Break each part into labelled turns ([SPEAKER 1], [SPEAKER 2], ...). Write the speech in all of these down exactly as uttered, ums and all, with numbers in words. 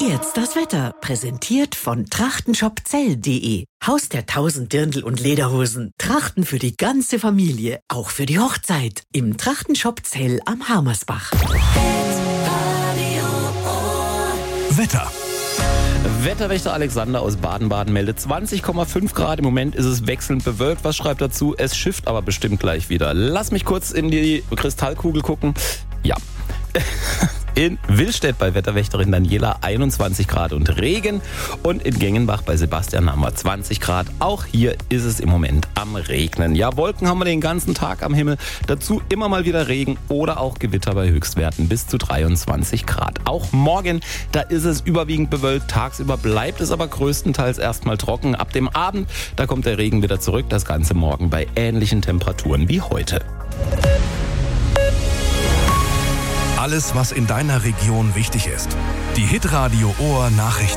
[SPEAKER 1] Jetzt das Wetter, präsentiert von trachtenshopzell punkt de. Haus der tausend Dirndl und Lederhosen. Trachten für die ganze Familie, auch für die Hochzeit. Im Trachtenshop Zell am Harmersbach.
[SPEAKER 2] Wetter.
[SPEAKER 3] Wetterwächter Alexander aus Baden-Baden meldet zwanzig Komma fünf Grad. Im Moment ist es wechselnd bewölkt. Was schreibt dazu? Es schifft aber bestimmt gleich wieder. Lass mich kurz in die Kristallkugel gucken. Ja. In Willstedt bei Wetterwächterin Daniela einundzwanzig Grad und Regen. Und in Gengenbach bei Sebastian haben wir zwanzig Grad. Auch hier ist es im Moment am Regnen. Ja, Wolken haben wir den ganzen Tag am Himmel. Dazu immer mal wieder Regen oder auch Gewitter bei Höchstwerten bis zu dreiundzwanzig Grad. Auch morgen, da ist es überwiegend bewölkt. Tagsüber bleibt es aber größtenteils erstmal trocken. Ab dem Abend, da kommt der Regen wieder zurück. Das Ganze morgen bei ähnlichen Temperaturen wie heute.
[SPEAKER 2] Alles, was in deiner Region wichtig ist. Die Hitradio Ohr Nachrichten.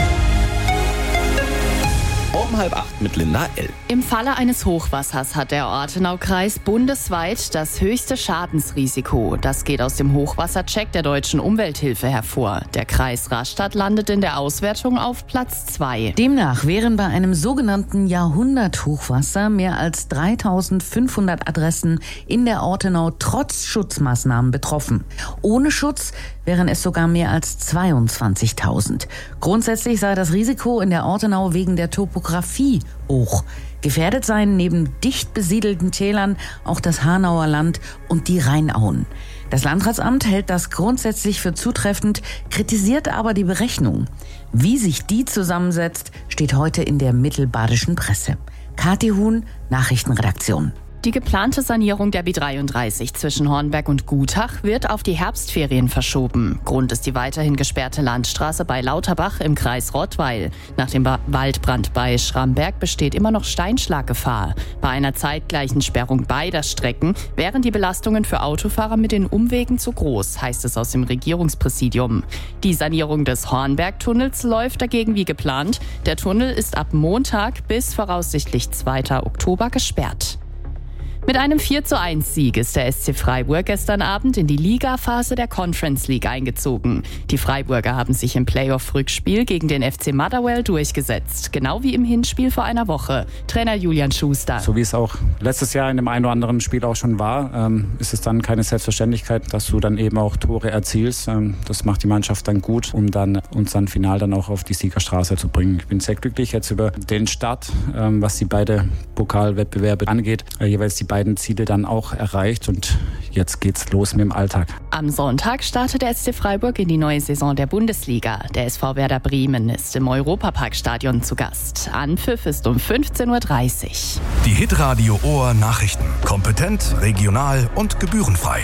[SPEAKER 3] Um halb acht mit Linda L.
[SPEAKER 4] Im Falle eines Hochwassers hat der Ortenaukreis bundesweit das höchste Schadensrisiko. Das geht aus dem Hochwassercheck der Deutschen Umwelthilfe hervor. Der Kreis Rastatt landet in der Auswertung auf Platz zwei.
[SPEAKER 5] Demnach wären bei einem sogenannten Jahrhunderthochwasser mehr als dreitausendfünfhundert Adressen in der Ortenau trotz Schutzmaßnahmen betroffen. Ohne Schutz wären es sogar mehr als zweiundzwanzigtausend. Grundsätzlich sei das Risiko in der Ortenau wegen der Topografie hoch. Gefährdet seien neben dicht besiedelten Tälern auch das Hanauer Land und die Rheinauen. Das Landratsamt hält das grundsätzlich für zutreffend, kritisiert aber die Berechnung. Wie sich die zusammensetzt, steht heute in der mittelbadischen Presse. Kathi Huhn, Nachrichtenredaktion.
[SPEAKER 4] Die geplante Sanierung der B dreiunddreißig zwischen Hornberg und Gutach wird auf die Herbstferien verschoben. Grund ist die weiterhin gesperrte Landstraße bei Lauterbach im Kreis Rottweil. Nach dem ba- Waldbrand bei Schramberg besteht immer noch Steinschlaggefahr. Bei einer zeitgleichen Sperrung beider Strecken wären die Belastungen für Autofahrer mit den Umwegen zu groß, heißt es aus dem Regierungspräsidium. Die Sanierung des Hornberg-Tunnels läuft dagegen wie geplant. Der Tunnel ist ab Montag bis voraussichtlich zweiten Oktober gesperrt. Mit einem vier zu eins Sieg ist der S C Freiburg gestern Abend in die Ligaphase der Conference League eingezogen. Die Freiburger haben sich im Playoff-Rückspiel gegen den F C Motherwell durchgesetzt. Genau wie im Hinspiel vor einer Woche. Trainer Julian Schuster.
[SPEAKER 6] So wie es auch letztes Jahr in dem einen oder anderen Spiel auch schon war, ähm, ist es dann keine Selbstverständlichkeit, dass du dann eben auch Tore erzielst. Ähm, das macht die Mannschaft dann gut, um dann uns dann final dann auch auf die Siegerstraße zu bringen. Ich bin sehr glücklich jetzt über den Start, ähm, was die beiden Pokalwettbewerbe angeht. Äh, jeweils die beiden Ziele dann auch erreicht und jetzt geht's los mit dem Alltag.
[SPEAKER 4] Am Sonntag startet der S C Freiburg in die neue Saison der Bundesliga. Der S V Werder Bremen ist im Europaparkstadion zu Gast. Anpfiff ist um fünfzehn Uhr dreißig.
[SPEAKER 2] Die Hitradio Ohr Nachrichten. Kompetent, regional und gebührenfrei.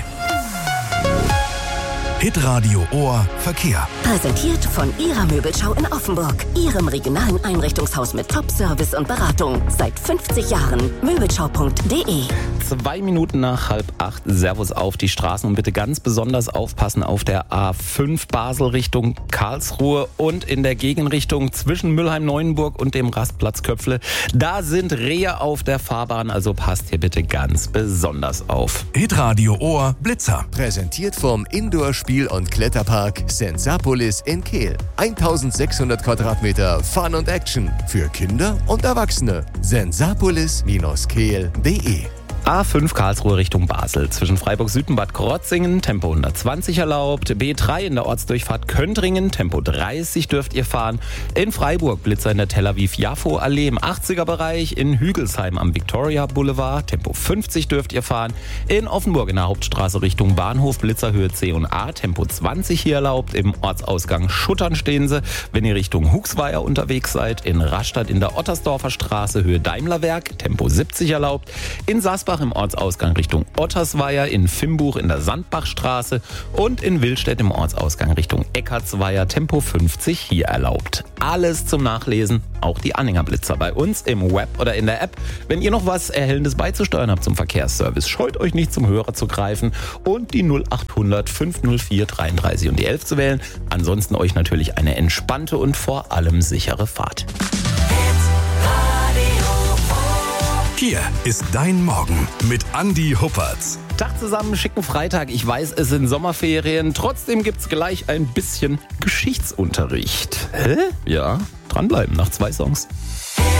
[SPEAKER 2] Hitradio Ohr Verkehr.
[SPEAKER 7] Präsentiert von Ihrer Möbelschau in Offenburg. Ihrem regionalen Einrichtungshaus mit Top-Service und Beratung. Seit fünfzig Jahren. Möbelschau punkt de.
[SPEAKER 3] Zwei Minuten nach halb acht. Servus auf die Straßen und bitte ganz besonders aufpassen auf der A fünf Basel Richtung Karlsruhe und in der Gegenrichtung zwischen Mülheim-Neuenburg und dem Rastplatz Köpfle. Da sind Rehe auf der Fahrbahn, also passt hier bitte ganz besonders auf.
[SPEAKER 2] Hitradio Ohr Blitzer.
[SPEAKER 8] Präsentiert vom Indoor-Spiel- und Kletterpark Sensapolis in Kehl. eintausendsechshundert Quadratmeter Fun und Action für Kinder und Erwachsene. sensapolis Bindestrich kehl punkt de.
[SPEAKER 3] A fünf Karlsruhe Richtung Basel. Zwischen Freiburg Süd und Bad Krotzingen Tempo hundertzwanzig erlaubt. B drei in der Ortsdurchfahrt Köntringen Tempo dreißig dürft ihr fahren. In Freiburg Blitzer in der Tel Aviv-Jaffo-Allee im achtziger Bereich. In Hügelsheim am Victoria Boulevard Tempo fünfzig dürft ihr fahren. In Offenburg in der Hauptstraße Richtung Bahnhof Blitzerhöhe C und A Tempo zwanzig hier erlaubt. Im Ortsausgang Schuttern stehen sie, wenn ihr Richtung Huxweier unterwegs seid. In Rastatt in der Ottersdorfer Straße Höhe Daimlerwerk Tempo siebzig erlaubt. In Sasbach im Ortsausgang Richtung Ottersweier, in Fimbuch in der Sandbachstraße und in Willstedt im Ortsausgang Richtung Eckartsweier Tempo fünfzig hier erlaubt. Alles zum Nachlesen, auch die Anhängerblitzer bei uns im Web oder in der App. Wenn ihr noch was Erhellendes beizusteuern habt zum Verkehrsservice, scheut euch nicht zum Hörer zu greifen und die null acht hundert fünf null vier dreiunddreißig und die elf zu wählen. Ansonsten euch natürlich eine entspannte und vor allem sichere Fahrt.
[SPEAKER 2] Hier ist dein Morgen mit Andi Huppertz.
[SPEAKER 3] Tag zusammen, schicken Freitag. Ich weiß, es sind Sommerferien. Trotzdem gibt's gleich ein bisschen Geschichtsunterricht. Hä? Ja, dranbleiben nach zwei Songs.